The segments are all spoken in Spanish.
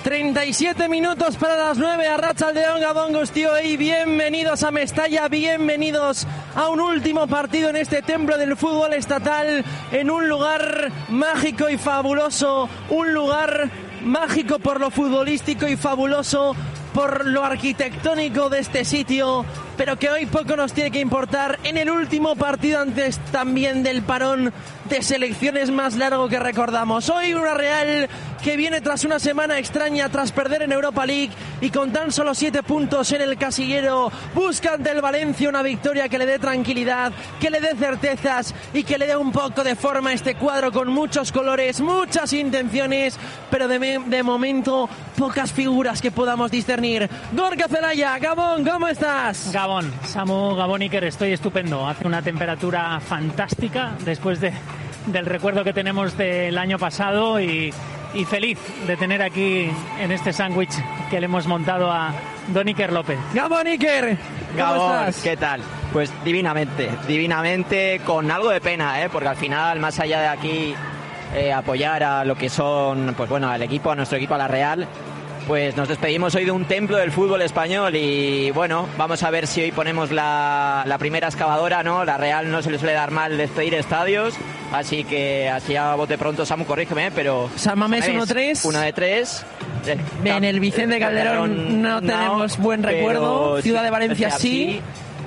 37 minutos para las 9, Arratsaldeon, Gabón Guztioi, y bienvenidos a Mestalla, bienvenidos a un último partido en este templo del fútbol estatal, en un lugar mágico y fabuloso, un lugar mágico por lo futbolístico y fabuloso por lo arquitectónico de este sitio, pero que hoy poco nos tiene que importar en el último partido antes también del parón de selecciones más largo que recordamos. Hoy una Real que viene tras una semana extraña, tras perder en Europa League y con tan solo 7 puntos en el casillero, busca ante el Valencia una victoria que le dé tranquilidad, que le dé certezas y que le dé un poco de forma a este cuadro con muchos colores, muchas intenciones, pero de momento pocas figuras que podamos discernir. Gorka Zelaya, Gabón, ¿cómo estás? Gabón, Samu, Gabón Iker, estoy estupendo. Hace una temperatura fantástica después del recuerdo que tenemos del año pasado y feliz de tener aquí en este sándwich que le hemos montado a Don Iker López. Gabón Iker, ¿cómo estás? ¿Qué tal? Pues divinamente, con algo de pena, porque al final, más allá de aquí apoyar a lo que son, pues bueno, al equipo, a nuestro equipo, a la Real, pues nos despedimos hoy de un templo del fútbol español y bueno, vamos a ver si hoy ponemos la primera excavadora, ¿no? La Real no se le suele dar mal despedir estadios, así que así a bote pronto, Samu, corrígeme, pero... San Mamés 1-3. 1 de 3. En el Vicente Calderón no tenemos buen recuerdo, Ciudad de Valencia sí.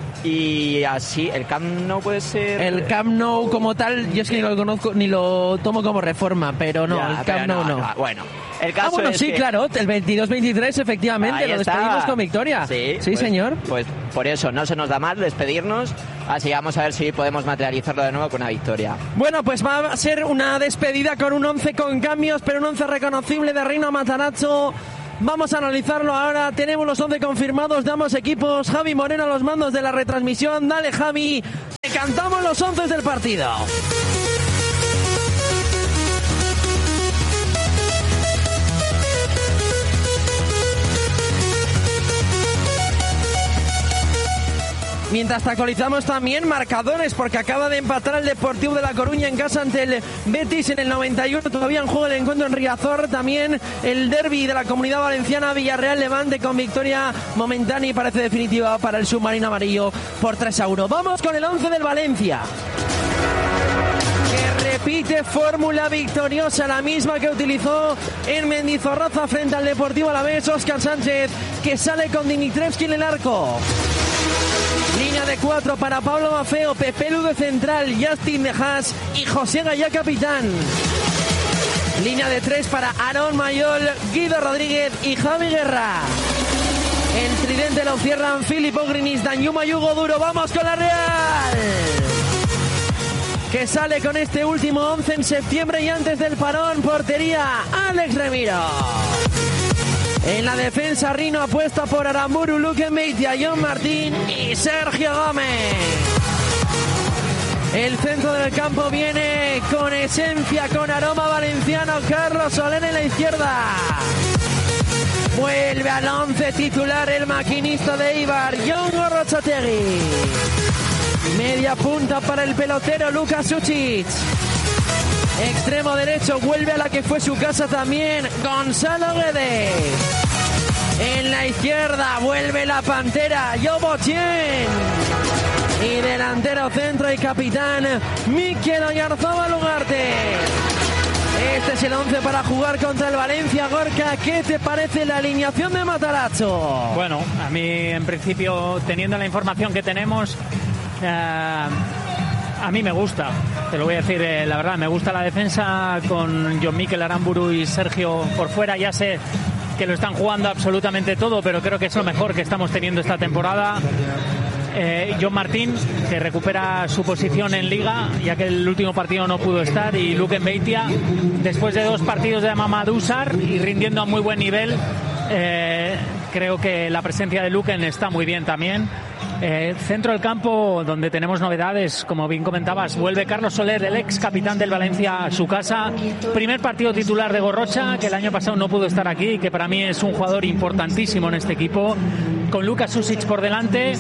Y así, el Camp Nou puede ser... El Camp Nou como tal, yo es que ni lo conozco, ni lo tomo como reforma, pero no, ya, el Camp Nou no. Bueno, el caso bueno, es sí, que... claro, el 22-23 efectivamente, lo despedimos con victoria. Sí, pues, señor. Pues por eso, no se nos da mal despedirnos, así vamos a ver si podemos materializarlo de nuevo con una victoria. Bueno, pues va a ser una despedida con un 11 con cambios, pero un 11 reconocible de Reino Matarazzo. Vamos a analizarlo ahora, tenemos los 11 confirmados de ambos equipos. Javi Moreno a los mandos de la retransmisión. Dale, Javi, cantamos los 11 del partido. Mientras actualizamos también marcadores, porque acaba de empatar el Deportivo de La Coruña en casa ante el Betis en el 91. Todavía en juego el encuentro en Riazor. También el derbi de la Comunidad Valenciana, Villarreal-Levante, con victoria momentánea y parece definitiva para el submarino amarillo por 3-1. Vamos con el 11 del Valencia, que repite fórmula victoriosa, la misma que utilizó en Mendizorroza frente al Deportivo Alavés. Óscar Sánchez, que sale con Dimitrevski en el arco. Línea de 4 para Pablo Mafeo, Pepe Lu de central, Justin de Haas y José Gallá capitán. Línea de 3 para Aarón Mayol, Guido Rodríguez y Javi Guerra. El tridente lo cierran Filippo Grinis, Danjuma y Hugo Duro. Vamos con la Real, que sale con este último 11 en septiembre y antes del parón. Portería, Alex Remiro. En la defensa, Rino apuesta por Aramburu, Luque Meitia, John Martín y Sergio Gómez. El centro del campo viene con esencia, con aroma valenciano. Carlos Soler en la izquierda. Vuelve al 11 titular el maquinista de Eibar, Jon Gorrotxategi. Media punta para el pelotero Luka Sučić. Extremo derecho, vuelve a la que fue su casa también, Gonzalo Guedes. En la izquierda vuelve la Pantera, Yobo Chien. Y delantero centro y capitán, Mikel Oyarzabal Ugarte. Este es el 11 para jugar contra el Valencia. Gorka, ¿qué te parece la alineación de Matarazzo? Bueno, a mí en principio, teniendo la información que tenemos... a mí me gusta, te lo voy a decir, la verdad, me gusta la defensa con Jon Mikel, Aramburu y Sergio por fuera. Ya sé que lo están jugando absolutamente todo, pero creo que es lo mejor que estamos teniendo esta temporada. John Martín, que recupera su posición en Liga, ya que el último partido no pudo estar, y Luque Meitia, después de 2 partidos de Mamadou Sarr y rindiendo a muy buen nivel. Creo que la presencia de Luquen está muy bien también. Centro del campo, donde tenemos novedades, como bien comentabas, vuelve Carlos Soler, el ex capitán del Valencia, a su casa. Primer partido titular de Gorrocha, que el año pasado no pudo estar aquí, que para mí es un jugador importantísimo en este equipo, con Luka Sučić por delante.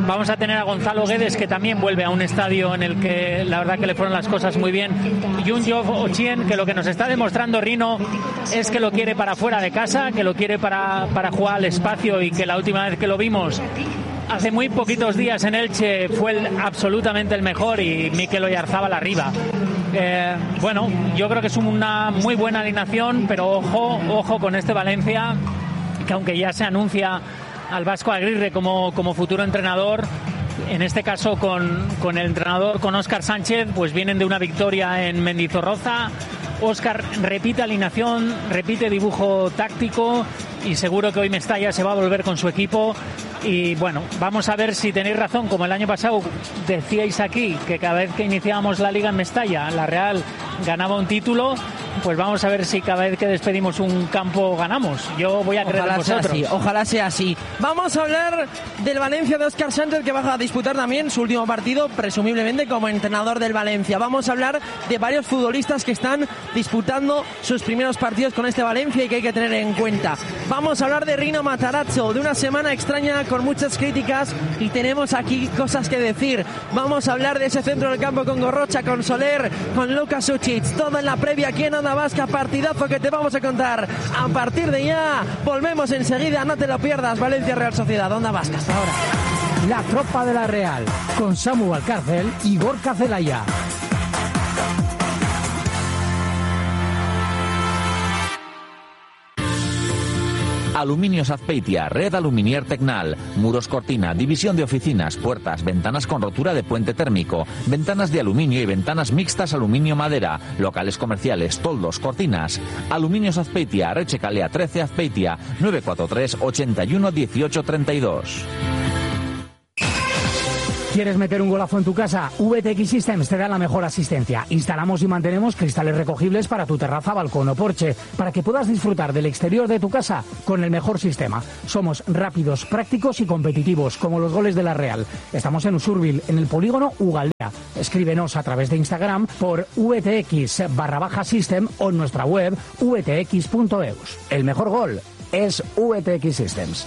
Vamos a tener a Gonzalo Guedes, que también vuelve a un estadio en el que la verdad que le fueron las cosas muy bien. Y un Job Ochien, que lo que nos está demostrando Rino es que lo quiere para fuera de casa, que lo quiere para jugar al espacio, y que la última vez que lo vimos hace muy poquitos días en Elche fue absolutamente el mejor, y Mikel Oyarzábal arriba. Bueno, yo creo que es una muy buena alineación, pero ojo con este Valencia, que aunque ya se anuncia al Vasco Aguirre como futuro entrenador, en este caso con el entrenador, con Óscar Sánchez, pues vienen de una victoria en Mendizorroza. Óscar repite alineación, repite dibujo táctico, y seguro que hoy Mestalla se va a volver con su equipo. Y bueno, vamos a ver si tenéis razón, como el año pasado decíais aquí, que cada vez que iniciábamos la Liga en Mestalla, la Real ganaba un título. Pues vamos a ver si cada vez que despedimos un campo ganamos. Yo voy a creer en vosotros. Ojalá sea así. Vamos a hablar del Valencia de Óscar Sánchez, que va a disputar también su último partido, presumiblemente como entrenador del Valencia. Vamos a hablar de varios futbolistas que están disputando sus primeros partidos con este Valencia y que hay que tener en cuenta. Vamos a hablar de Rino Matarazzo, de una semana extraña con muchas críticas, y tenemos aquí cosas que decir. Vamos a hablar de ese centro del campo con Gorrocha, con Soler, con Luka Sucic. Todo en la previa aquí en Onda Vasca, partidazo que te vamos a contar a partir de ya. Volvemos enseguida, no te lo pierdas. Valencia Real Sociedad, Onda Vasca, hasta ahora. La tropa de la Real, con Samu Valcárcel y Gorka Zelaya. Aluminios Azpeitia, Red Aluminier Tecnal, Muros Cortina, División de Oficinas, Puertas, Ventanas con rotura de puente térmico, Ventanas de aluminio y ventanas mixtas aluminio-madera, locales comerciales, toldos, cortinas. Aluminios Azpeitia, Rechecalea 13 Azpeitia, 943 81 18 32. ¿Quieres meter un golazo en tu casa? VTX Systems te da la mejor asistencia. Instalamos y mantenemos cristales recogibles para tu terraza, balcón o porche, para que puedas disfrutar del exterior de tu casa con el mejor sistema. Somos rápidos, prácticos y competitivos, como los goles de la Real. Estamos en Usurbil, en el polígono Ugaldea. Escríbenos a través de Instagram por VTX_System o en nuestra web vtx.eus. El mejor gol es VTX Systems.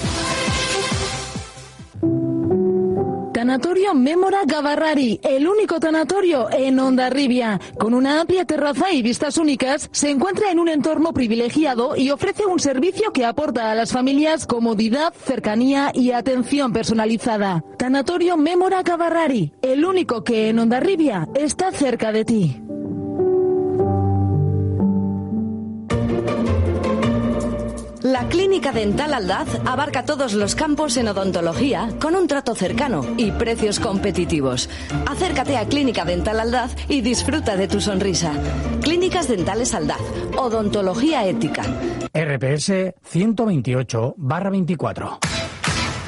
Tanatorio Mémora Gavarrari, el único tanatorio en Hondarribia. Con una amplia terraza y vistas únicas, se encuentra en un entorno privilegiado y ofrece un servicio que aporta a las familias comodidad, cercanía y atención personalizada. Tanatorio Mémora Gavarrari, el único que en Hondarribia está cerca de ti. La Clínica Dental Aldaz abarca todos los campos en odontología con un trato cercano y precios competitivos. Acércate a Clínica Dental Aldaz y disfruta de tu sonrisa. Clínicas Dentales Aldaz, odontología ética. RPS 128/24.